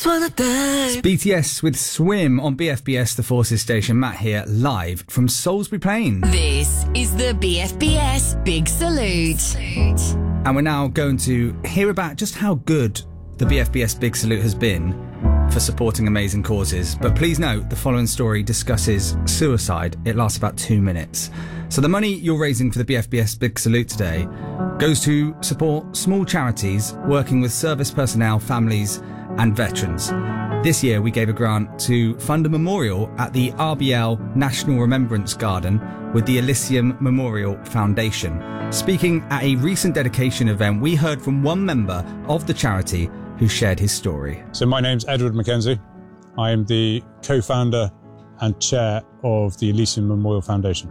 just wanna dive. It's BTS with Swim on BFBS, the Forces Station. Matt here, live from Salisbury Plain. This is the BFBS Big Salute. And we're now going to hear about just how good the BFBS Big Salute has been for supporting amazing causes. But please note, the following story discusses suicide. It lasts about 2 minutes. So the money you're raising for the BFBS Big Salute today goes to support small charities working with service personnel, families and veterans. This year we gave a grant to fund a memorial at the RBL National Remembrance Garden with the Elysium Memorial Foundation. Speaking at a recent dedication event, we heard from one member of the charity who shared his story. So my name's Edward Mackenzie. I am the co-founder and chair of the Elysium Memorial Foundation.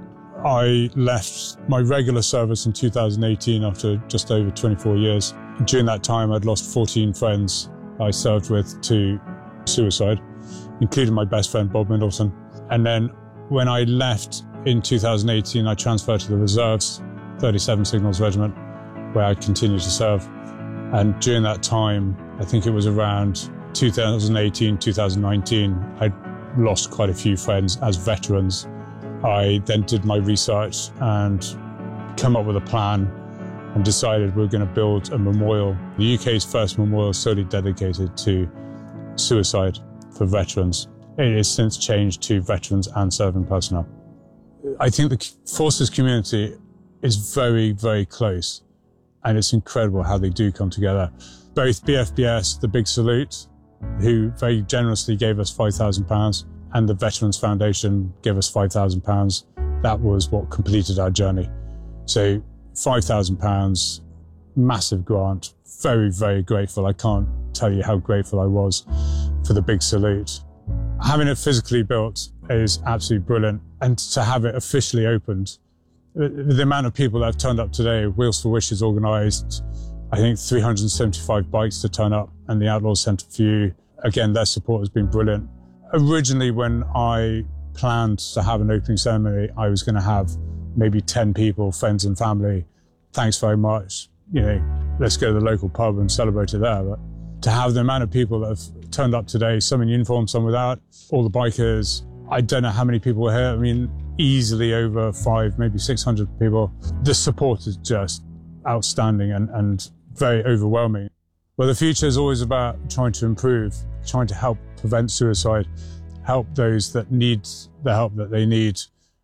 I left my regular service in 2018 after just over 24 years. During that time, I'd lost 14 friends I served with to suicide, including my best friend, Bob Middleton. And then when I left in 2018, I transferred to the reserves, 37 Signals Regiment, where I continued to serve. And during that time, I think it was around 2018, 2019, I'd lost quite a few friends as veterans. I then did my research and came up with a plan and decided we're going to build a memorial, the UK's first memorial solely dedicated to suicide for veterans. It has since changed to veterans and serving personnel. I think the Forces community is very, very close, and it's incredible how they do come together. Both BFBS, the Big Salute, who very generously gave us £5,000, and the Veterans Foundation gave us £5,000. That was what completed our journey. So £5,000, massive grant, very, very grateful. I can't tell you how grateful I was for the Big Salute. Having it physically built is absolutely brilliant. And to have it officially opened, the amount of people that have turned up today, Wheels for Wishes organised, I think 375 bikes to turn up, and the Outlaws Centre for You. Again, their support has been brilliant. Originally, when I planned to have an opening ceremony, I was going to have maybe 10 people, friends and family. Thanks very much. You know, let's go to the local pub and celebrate it there. But to have the amount of people that have turned up today, some in uniform, some without, all the bikers, I don't know how many people were here. I mean, easily over 500, maybe 600 people. The support is just outstanding and very overwhelming. Well, the future is always about trying to improve, trying to help prevent suicide, help those that need the help that they need,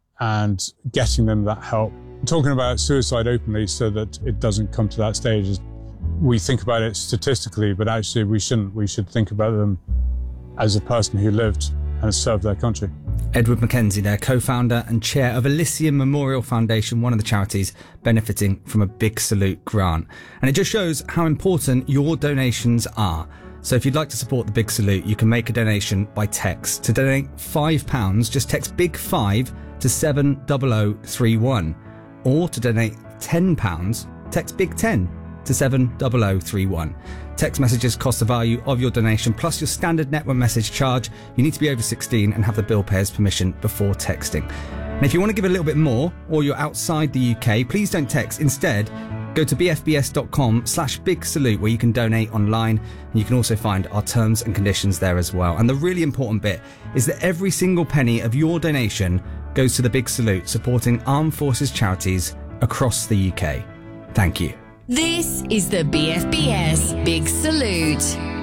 and getting them that help. Talking about suicide openly so that it doesn't come to that stage. We think about it statistically, but actually we shouldn't. We should think about them as a person who lived and served their country. Edward Mackenzie there, co-founder and chair of Elysium Memorial Foundation, one of the charities benefiting from a Big Salute grant. And it just shows how important your donations are. So if you'd like to support the Big Salute, you can make a donation by text. To donate £5, just text Big 5 to 70031. Or to donate £10, text Big 10 to 70031. Text messages cost the value of your donation plus your standard network message charge. You need to be over 16 and have the bill payer's permission before texting. And if you want to give a little bit more, or you're outside the UK, please don't text. Instead, go to bfbs.com/Big Salute, where you can donate online, and you can also find our terms and conditions there as well. And the really important bit is that every single penny of your donation goes to the Big Salute, supporting armed forces charities across the UK. Thank you. This is the BFBS Big Salute.